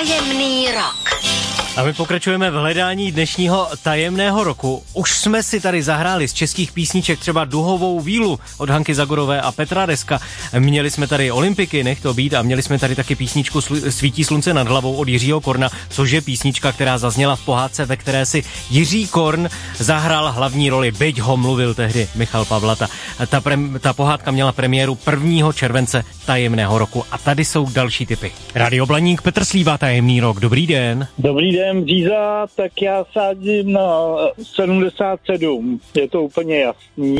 Tajemný rok. A my pokračujeme v hledání dnešního tajemného roku. Už jsme si tady zahráli z českých písniček třeba Duhovou vílu od Hanky Zagorové a Petra Deska. Měli jsme tady Olympiky, nech to být, a měli jsme tady taky písničku Svítí slunce nad hlavou od Jiřího Korna, což je písnička, která zazněla v pohádce, ve které si Jiří Korn zahrál hlavní roli, byť ho mluvil tehdy Michal Pavlata. Ta pohádka měla premiéru 1. července tajemného roku. A tady jsou další tipy. Radio Blaník, Petr Slíva, tajemný rok. Dobrý den. Dobrý den, Bříza, tak já sádím na 77, je to úplně jasný.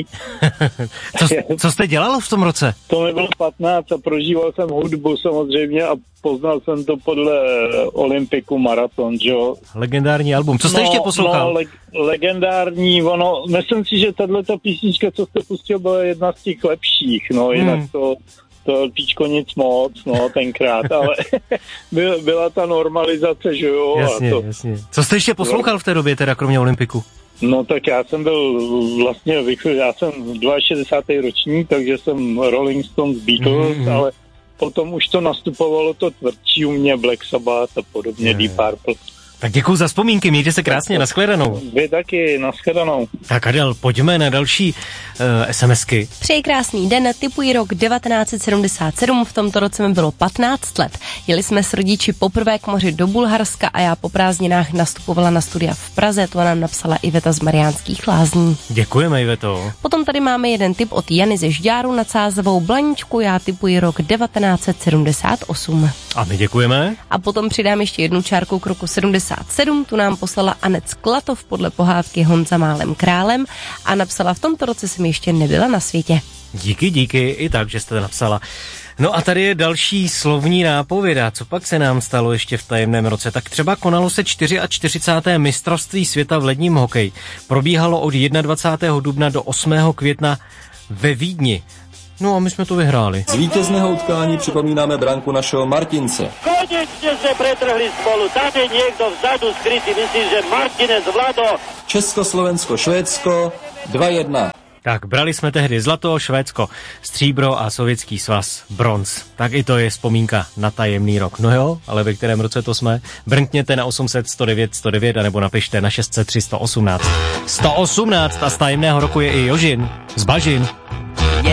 Co jste dělal v tom roce? To mi bylo 15 a prožíval jsem hudbu samozřejmě a poznal jsem to podle Olympiku Maraton, že jo. Legendární album, co jste ještě poslouchal? Legendární, myslím si, že tato písnička, co jste pustil, byla jedna z těch lepších, jinak to LPčko nic moc, tenkrát, ale byla ta normalizace, že jo. Jasně. Co jste ještě poslouchal v té době, teda kromě Olympiku? No tak já jsem byl vlastně, já jsem 62. ročník, takže jsem Rolling Stones, Beatles, ale potom už to nastupovalo to tvrdší u mě, Black Sabbath a podobně, Deep Purple. Tak děkuju za vzpomínky, mějte se krásně, nashledanou. Vy taky, nashledanou. Tak Adel, pojďme na další SMSky. Přeji krásný den, tipuji rok 1977, v tomto roce mi bylo 15 let. Jeli jsme s rodiči poprvé k moři do Bulharska a já po prázdninách nastupovala na studia v Praze, to nám napsala Iveta z Mariánských Lázní. Děkujeme, Iveto. Potom tady máme jeden tip od Jany ze Žďáru nad Sázavou Blaničku, já tipuji rok 1978. A my děkujeme. A potom přidám ještě jednu čárku k roku 77, tu nám poslala Anet Klatov podle pohádky Honza málem králem a napsala: v tomto roce jsem ještě nebyla na světě. Díky, i tak, že jste napsala. No a tady je další slovní nápověda. Co pak se nám stalo ještě v tajemném roce? Tak třeba konalo se 44. mistrovství světa v ledním hokeji. Probíhalo od 21. dubna do 8. května ve Vídni. No a my jsme to vyhráli. Z vítězného utkání připomínáme branku našeho Martince. Konečně se pretrhli spolu. Tam je někdo vzadu skrytý. Myslím, že Martinec, Vlado. Československo, Švédsko 2-1. Tak, brali jsme tehdy zlato, Švédsko stříbro a Sovětský svaz bronz. Tak i to je vzpomínka na tajemný rok. No jo, ale ve kterém roce to jsme? Brnkněte na 800 109 109 anebo napište na 603 118. 118 a z tajemného roku je i Jožin z Bažin.